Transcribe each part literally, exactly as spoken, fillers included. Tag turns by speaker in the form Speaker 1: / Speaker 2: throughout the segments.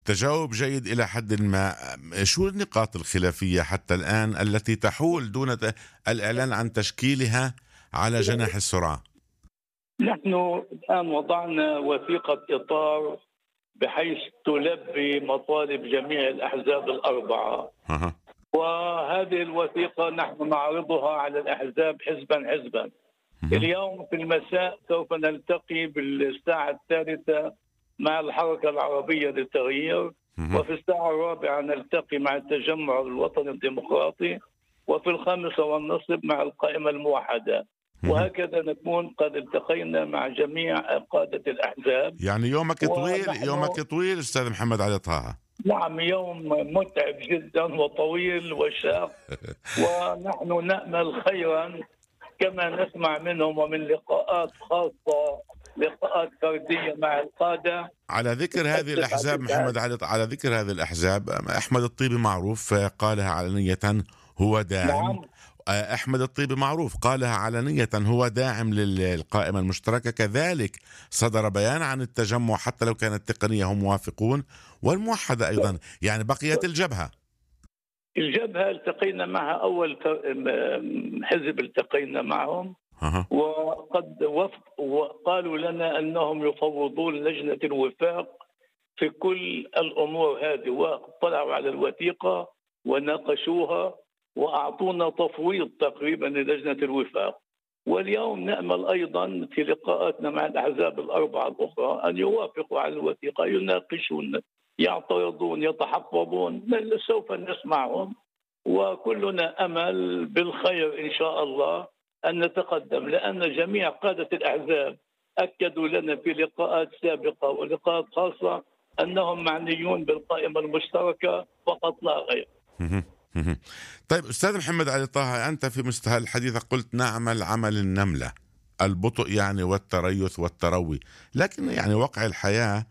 Speaker 1: تجاوب جيد إلى حد ما. شو النقاط الخلافية حتى الآن التي تحول دون ت- الإعلان عن تشكيلها على جناح السرعة؟
Speaker 2: نحن الآن وضعنا وثيقة إطار بحيث تلبي مطالب جميع الأحزاب الأربعة،
Speaker 1: أها.
Speaker 2: وهذه الوثيقة نحن نعرضها على الأحزاب حزبا حزبا.
Speaker 1: مهم.
Speaker 2: اليوم في المساء سوف نلتقي بالساعة الثالثة مع الحركة العربية للتغيير،
Speaker 1: مهم.
Speaker 2: وفي الساعة الرابعة نلتقي مع التجمع الوطني الديمقراطي، وفي الخامسة والنصف مع القائمة الموحدة.
Speaker 1: مهم.
Speaker 2: وهكذا نكون قد التقينا مع جميع قادة الأحزاب.
Speaker 1: يعني يومك طويل، يومك
Speaker 2: ونحن
Speaker 1: طويل أستاذ محمد علي طه.
Speaker 2: نعم يوم متعب جدا وطويل وشاق، ونحن نأمل خيرا كما نسمع منهم ومن لقاءات خاصة، لقاءات فردية مع القادة.
Speaker 1: على ذكر هذه الأحزاب محمد علي، على ذكر هذه الأحزاب، أحمد الطيبي معروف قالها علنية هو داعم.
Speaker 2: نعم
Speaker 1: أحمد الطيبي معروف قالها علنية هو داعم للقائمة المشتركة، كذلك صدر بيان عن التجمع حتى لو كانت تقنية هم موافقون، والموحدة أيضا، يعني بقيت الجبهة.
Speaker 2: الجبهة التقينا معها أول حزب التقينا معهم،
Speaker 1: أه.
Speaker 2: وقد وفق وقالوا لنا أنهم يفوضون لجنة الوفاق في كل الأمور هذه، واطلعوا على الوثيقة وناقشوها وأعطونا تفويض تقريبا للجنة الوفاق. واليوم نأمل أيضا في لقاءاتنا مع الأحزاب الأربعة الأخرى أن يوافقوا على الوثيقة، يناقشون، يعترضون، يتحفظون، سوف نسمعهم، وكلنا أمل بالخير إن شاء الله أن نتقدم، لأن جميع قادة الأحزاب أكدوا لنا في لقاءات سابقة ولقاءات خاصة أنهم معنيون بالقائمة المشتركة فقط لا غير.
Speaker 1: طيب أستاذ محمد علي طه، أنت في مستهل الحديث قلت نعمل عمل النملة، البطء يعني والتريث والتروي، لكن يعني واقع الحياة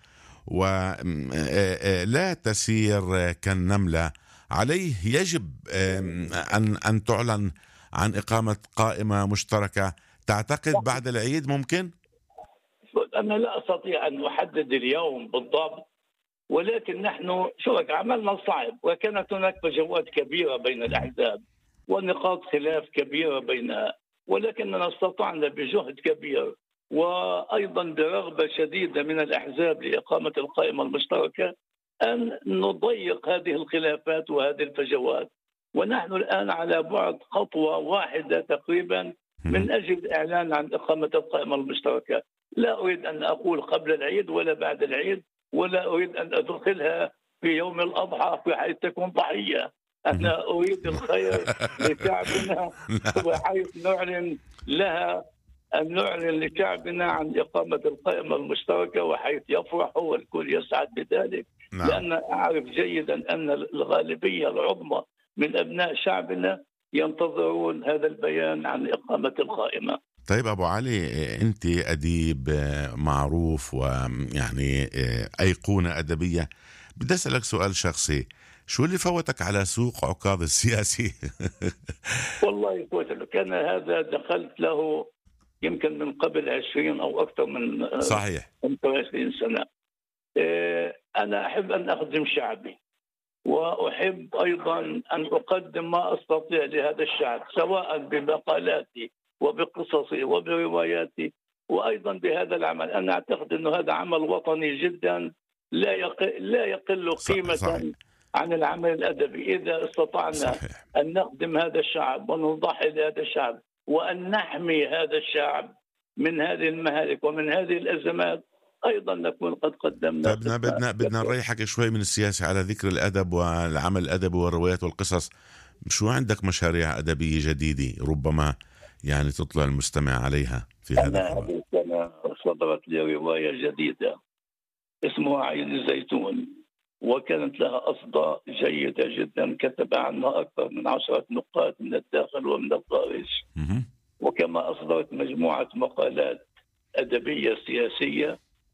Speaker 1: ولا تسير كالنملة. عليه يجب أن أن تعلن عن إقامة قائمة مشتركة. تعتقد بعد العيد ممكن؟
Speaker 2: أنا لا أستطيع أن أحدد اليوم بالضبط، ولكن نحن شو عملنا صعب، وكانت هناك فجوات كبيرة بين الأحزاب ونقاط خلاف كبيرة بينها، ولكننا استطعنا بجهد كبير وأيضا برغبة شديدة من الأحزاب لإقامة القائمة المشتركة أن نضيق هذه الخلافات وهذه الفجوات. ونحن الآن على بعد خطوة واحدة تقريبا من أجل الإعلان عن إقامة القائمة المشتركة. لا أريد أن أقول قبل العيد ولا بعد العيد، ولا أريد أن أدخلها في يوم الأضحى بحيث تكون ضحية. أنا أريد الخير لشعبنا بحيث نعلن لها، أن نعلن لشعبنا عن إقامة القائمة المشتركة وحيث يفرحوا والكل يسعد بذلك. نعم. لأن أعرف جيدا أن الغالبية العظمى من أبناء شعبنا ينتظرون هذا البيان عن إقامة القائمة.
Speaker 1: طيب أبو علي، أنت أديب معروف ويعني أيقونة أدبية، بدي أسألك سؤال شخصي، شو اللي فوتك على سوق عكاظ السياسي؟
Speaker 2: والله فوتك، أنا هذا دخلت له يمكن من قبل عشرين أو أكثر من
Speaker 1: صحيح
Speaker 2: عشرين سنة. أنا أحب أن أخدم شعبي، وأحب أيضا أن أقدم ما أستطيع لهذا الشعب، سواء بمقالاتي وبقصصي وبرواياتي وأيضا بهذا العمل. أنا أعتقد أن هذا عمل وطني جدا لا يقل, لا يقل قيمة صحيح. عن العمل الأدبي. إذا استطعنا صحيح. أن نخدم هذا الشعب ونضحي لهذا الشعب وأن نحمي هذا الشعب من هذه المهالك ومن هذه الأزمات، أيضا نكون قد قدمنا.
Speaker 1: بدنا بدنا بدنا نريحك شوي من السياسة على ذكر الأدب والعمل الأدبي والروايات والقصص. شو عندك مشاريع أدبية جديدة ربما يعني تطلع المستمع عليها في هذا الحوار؟
Speaker 2: هذه السنة صدرت لي رواية جديدة اسمها عين الزيتون، وكانت لها أصداء جيدة جدا، كتب عنها أكثر من عشرة نقاد من الداخل ومن الخارج. وكما أصدرت مجموعة مقالات أدبية سياسية.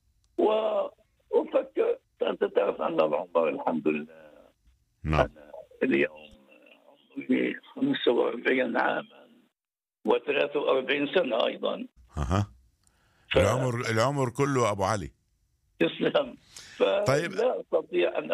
Speaker 2: وأفكر، أنت تعرف أن العمر الحمد لله
Speaker 1: نعم.
Speaker 2: أنا اليوم عمري خمسة وأربعين عاما وثلاثة وأربعين سنة أيضا.
Speaker 1: أها. ف... العمر العمر كله أبو علي.
Speaker 2: تسلم.
Speaker 1: طيب
Speaker 2: لا أستطيع استطيع ان